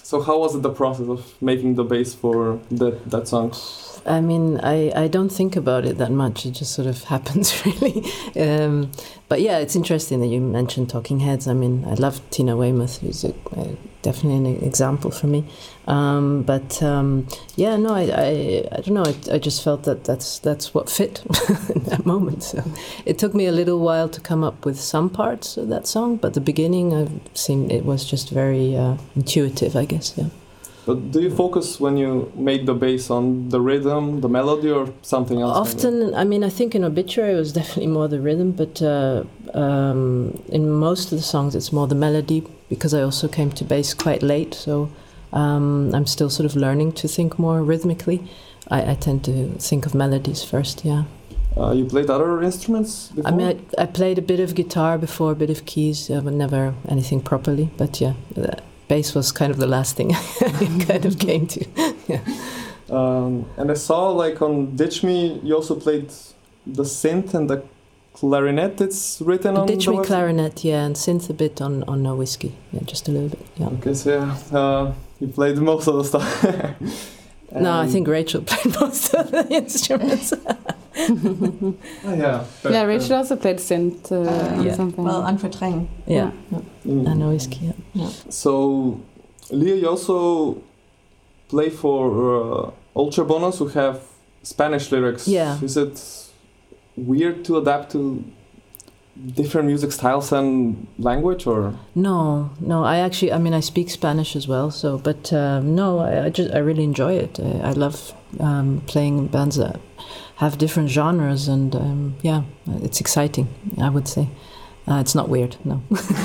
So how was it the process of making the bass for that song? I mean, I don't think about it that much. It just sort of happens, really. But yeah, it's interesting that you mentioned Talking Heads. I mean, I love Tina Weymouth, who's definitely an example for me. Yeah, no, I don't know. I just felt that that's what fit in that moment. So it took me a little while to come up with some parts of that song, but the beginning, it was just very intuitive, I guess. Yeah. But do you focus when you make the bass on the rhythm, the melody, or something else? Often, I mean, I think in Obituary it was definitely more the rhythm, but in most of the songs it's more the melody, because I also came to bass quite late, so I'm still sort of learning to think more rhythmically. I tend to think of melodies first, yeah. You played other instruments before? I mean, I played a bit of guitar before, a bit of keys, but never anything properly, but yeah. Bass was kind of the last thing I kind of came to. Yeah. And I saw, like, on Ditch Me, you also played the synth and the clarinet. It's written on Ditch Me clarinet, yeah, and synth a bit on No Whiskey. Yeah, just a little bit. Yeah. Okay, so yeah, you played most of the stuff. No, I think Rachel played most of the instruments. Yeah. Yeah, Rachel also played synth or something. Well, on Verdrängen. Yeah. And No Whiskey, yeah. So, Leah, you also play for Ultra Bonus, who have Spanish lyrics. Yeah. Is it weird to adapt to different music styles and language, or? No. I speak Spanish as well. So, but no, I really enjoy it. I love playing bands that have different genres, and yeah, it's exciting, I would say. It's not weird, no.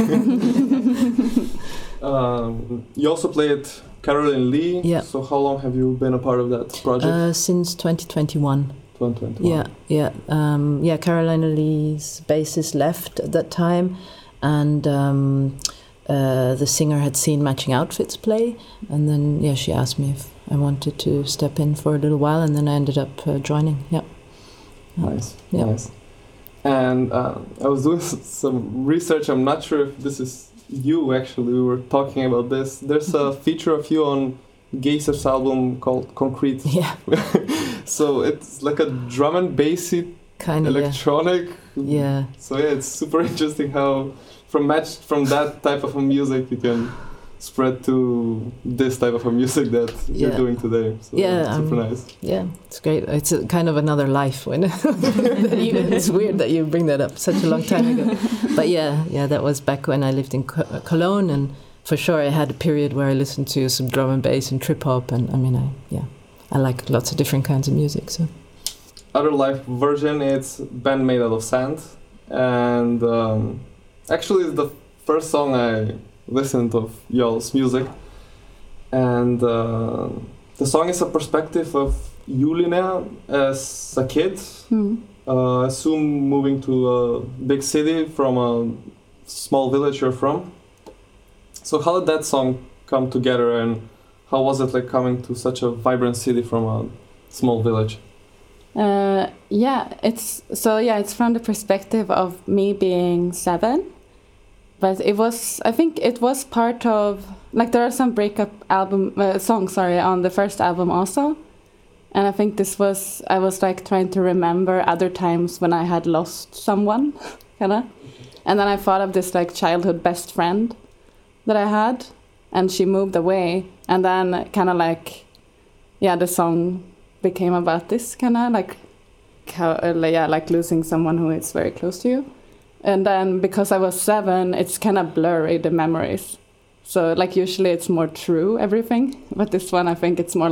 You also played Caroline Lee. Yeah. So how long have you been a part of that project? Since 2021. 2021. Yeah. Carolina Lee's bassist left at that time, and the singer had seen Matching Outfits play, and then she asked me if I wanted to step in for a little while, and then I ended up joining. Yeah. Nice. Yeah. Nice. And I was doing some research. I'm not sure if this is you, actually. We were talking about this. There's a feature of you on Geysers' album called Concrete. Yeah. So it's like a drum and bassy kind of electronic. Yeah. So yeah, it's super interesting how from that type of a music you can spread to this type of a music that you're doing today. So it's super nice. Yeah, it's great. It's a kind of another life. When it's weird that you bring that up such a long time ago. But yeah, that was back when I lived in Cologne, and for sure I had a period where I listened to some drum and bass and trip hop, and I like lots of different kinds of music. So other live version, it's Band Made Out of Sand, and actually it's the first song I listened of y'all's music, and the song is a perspective of you, Linnea, as a kid, assume moving to a big city from a small village you're from. So how did that song come together, and how was it like coming to such a vibrant city from a small village? It's from the perspective of me being 7. But I think it was part of, like, there are some breakup songs on the first album also. And I think I was like trying to remember other times when I had lost someone, kind of. And then I thought of this like childhood best friend that I had, and she moved away. And then kind of like, the song became about this kind of like, how, like losing someone who is very close to you. And then because I was 7, it's kind of blurry, the memories. So like usually it's more true, everything. But this one, I think it's more